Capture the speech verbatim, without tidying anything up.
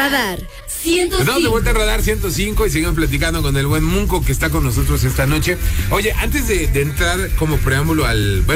Radar ciento cinco. Estamos de vuelta a Radar ciento cinco y seguimos platicando con el buen Munco que está con nosotros esta noche. Oye, antes de, de entrar como preámbulo al... Bueno,